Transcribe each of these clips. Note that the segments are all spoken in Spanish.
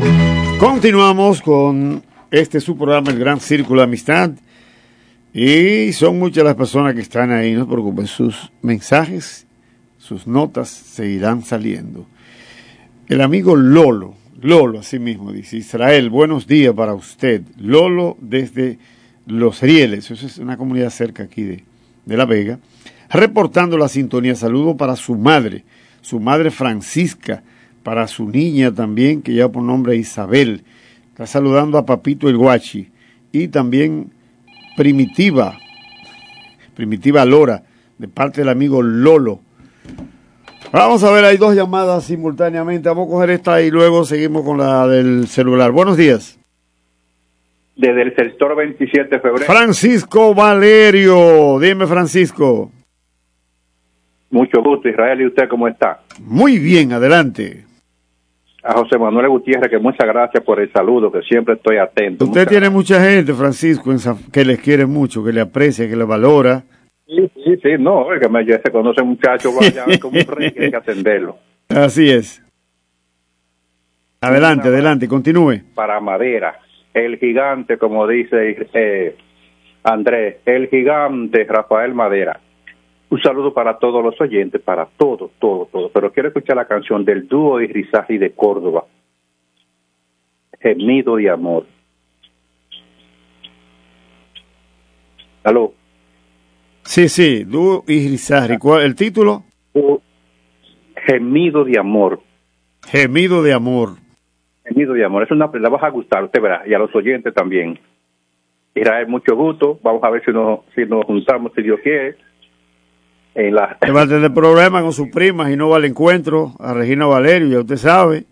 Continuamos con su programa, El Gran Círculo de Amistad. Y son muchas las personas que están ahí, no se preocupen, sus mensajes, sus notas seguirán saliendo. El amigo Lolo, así mismo, dice: Israel, buenos días para usted. Lolo desde Los Rieles, eso es una comunidad cerca aquí de La Vega, reportando la sintonía. Saludo para su madre Francisca, para su niña también, que lleva por nombre Isabel. Está saludando a Papito el Guachi, y también Primitiva Lora, de parte del amigo Lolo. Vamos a ver, hay dos llamadas simultáneamente. Vamos a coger esta y luego seguimos con la del celular. Buenos días. Desde el sector 27 de febrero. Francisco Valerio. Dime, Francisco. Mucho gusto, Israel. ¿Y usted cómo está? Muy bien, adelante. A José Manuel Gutiérrez, que muchas gracias por el saludo, que siempre estoy atento. Usted tiene mucha gente, Francisco, que les quiere mucho, que le aprecia, que le valora. Sí, no, es que ya se conoce muchacho, vaya como un rey, que hay que atenderlo. Así es. Adelante, continúe. Para Madera, el gigante, como dice Andrés, el gigante Rafael Madera. Un saludo para todos los oyentes, para todos, pero quiero escuchar la canción del dúo Irizarry de Córdoba, Gemido de Amor. ¿Aló? Sí, dúo Irizarry. ¿Cuál el título? Gemido de Amor. Gemido de Amor. Gemido de Amor, es la vas a gustar, usted verá, y a los oyentes también. Israel, mucho gusto, vamos a ver si nos juntamos, si Dios quiere. Se va a tener problemas con sus primas y no va al encuentro a Regina Valerio, ya usted sabe.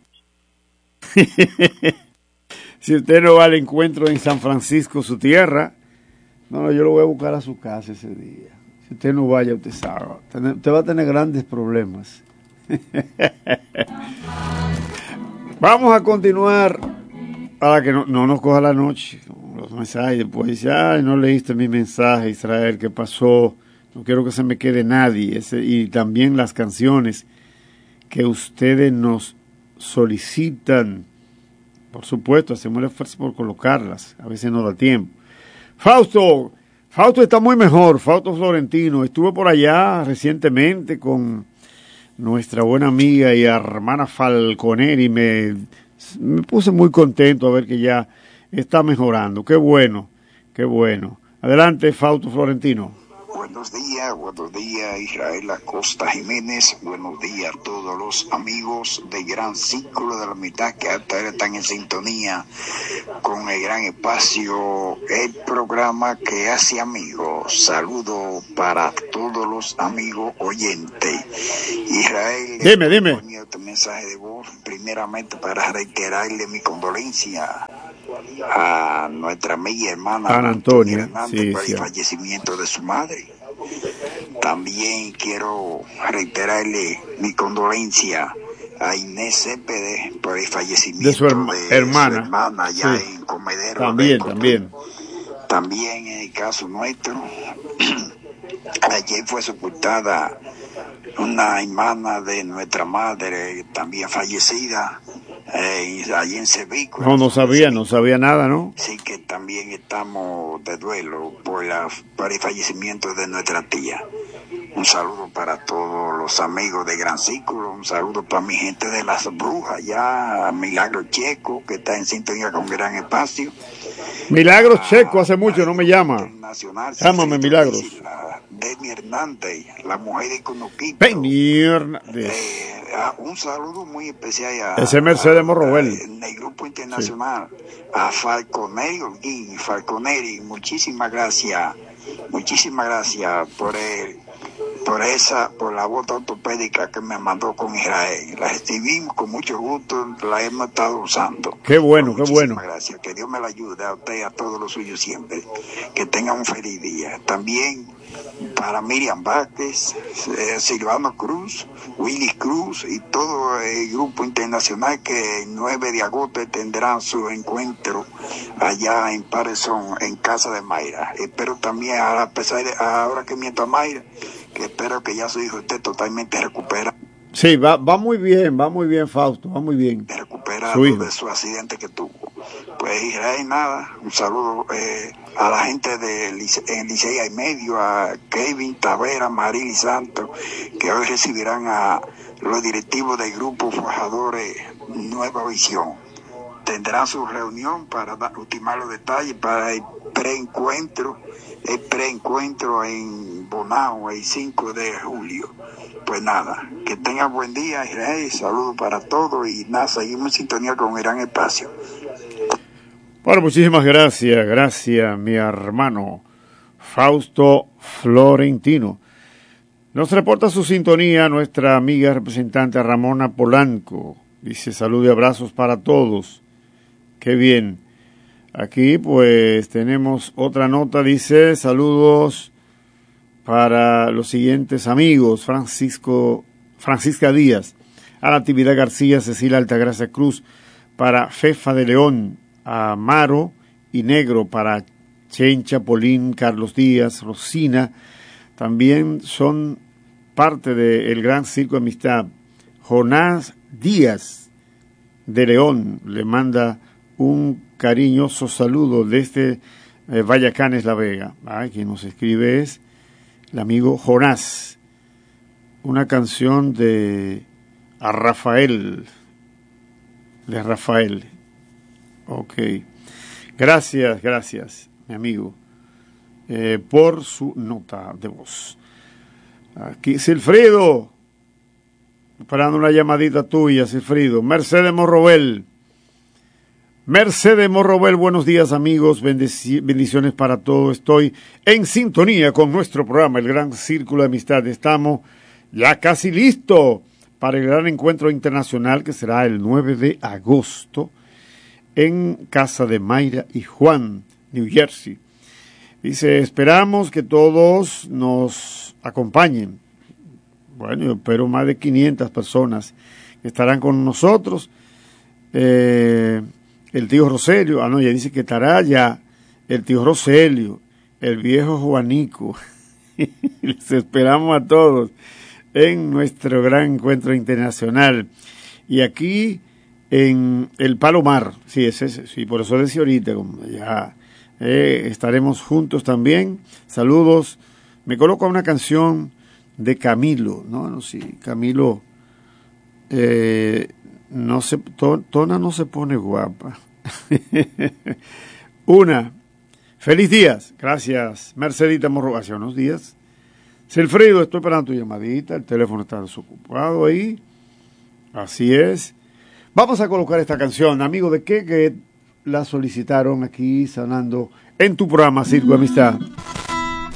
Si usted no va al encuentro en San Francisco, su tierra, no, yo lo voy a buscar a su casa ese día. Si usted no vaya, usted sabe, usted va a tener grandes problemas. Vamos a continuar para que no nos coja la noche los mensajes. Después dice: ay, no leíste mi mensaje, Israel, ¿qué pasó? No quiero que se me quede nadie. Y también las canciones que ustedes nos solicitan. Por supuesto, hacemos el esfuerzo por colocarlas. A veces no da tiempo. Fausto está muy mejor. Fausto Florentino. Estuve por allá recientemente con nuestra buena amiga y hermana Falconeri. Me puse muy contento a ver que ya está mejorando. Qué bueno. Adelante, Fausto Florentino. Buenos días, Israel Acosta Jiménez. Buenos días a todos los amigos del Gran Círculo de la Amistad que hasta ahora están en sintonía con el gran espacio, el programa que hace amigos. Saludos para todos los amigos oyentes. Israel, dime. Este mensaje de voz, primeramente para reiterarle mi condolencia a nuestra amiga y hermana Ana Antonia por el fallecimiento de su madre. También quiero reiterarle mi condolencia a Inés Cepede por el fallecimiento de su hermana allá en Comedero. También en el caso nuestro, ayer fue sepultada una hermana de nuestra madre, también fallecida, allí en Sevico. No sabía nada, ¿no? Sí, que también estamos de duelo por el fallecimiento de nuestra tía. Un saludo para todos los amigos de Gran Círculo, un saludo para mi gente de Las Brujas, ya Milagro Checo, que está en sintonía con Gran Espacio. Milagros Checo, hace mucho no me llama. Llámame, Milagros. Demi Hernández, la mujer de Conoquito. Demi Hernández. Un saludo muy especial ese Mercedes Morrobel. En el grupo internacional, a Falconeri, muchísimas gracias por la bota ortopédica que me mandó con Israel. La recibimos con mucho gusto, la hemos estado usando. Qué bueno. Muchísimas gracias, que Dios me la ayude a usted y a todos los suyos siempre. Que tengan un feliz día. También para Miriam Vázquez, Silvano Cruz, Willy Cruz y todo el grupo internacional que el 9 de agosto tendrán su encuentro allá en Parezón, en casa de Mayra. Espero también, a pesar de ahora que miento a Mayra, que espero que ya su hijo esté totalmente recuperado. Sí, va muy bien, Fausto, va muy bien. Recuperado de su accidente que tuvo. Pues Israel, nada, un saludo a la gente de Licey y Medio, a Kevin Tavera, Marily Santos, que hoy recibirán a los directivos del grupo Forjadores Nueva Visión. Tendrán su reunión para ultimar los detalles para el preencuentro en Bonao el 5 de julio. Pues nada, que tengan buen día, Israel, saludos para todos y nada, seguimos en sintonía con Gran Espacio. Bueno, muchísimas gracias mi hermano Fausto Florentino. Nos reporta su sintonía nuestra amiga representante Ramona Polanco. Dice salud y abrazos para todos. Qué bien. Aquí pues tenemos otra nota, dice saludos para los siguientes amigos: Francisca Díaz, a Natividad García, Cecilia Altagracia Cruz, para Fefa de León, a Amaro y Negro, para Chencha, Polín, Carlos Díaz, Rosina, también son parte del Gran Circo de Amistad. Jonás Díaz de León le manda un cariñoso saludo desde Vallacanes, La Vega. Quien nos escribe es el amigo Jonás. Una canción de Rafael. Ok. Gracias, mi amigo, por su nota de voz. Aquí, Silfrido, esperando una llamadita tuya, Silfrido. Mercedes Morrobel, buenos días, amigos, bendiciones para todos. Estoy en sintonía con nuestro programa, El Gran Círculo de Amistad. Estamos ya casi listos para el gran encuentro internacional que será el 9 de agosto en casa de Mayra y Juan, New Jersey. Dice, esperamos que todos nos acompañen. Bueno, yo espero más de 500 personas que estarán con nosotros. El tío Roselio, ya dice que estará ya el tío Roselio, el viejo Juanico. Les esperamos a todos en nuestro gran encuentro internacional. Y aquí en el Palomar, sí, por eso decía ahorita, como ya estaremos juntos también. Saludos. Me coloco una canción de Camilo, Camilo Tona no se pone guapa. Feliz días, gracias Mercedita Morro, hace unos días. Silfrido, estoy esperando tu llamadita, el teléfono está desocupado ahí, así es. Vamos a colocar esta canción, amigo de que la solicitaron aquí sonando en tu programa Circo de Amistad.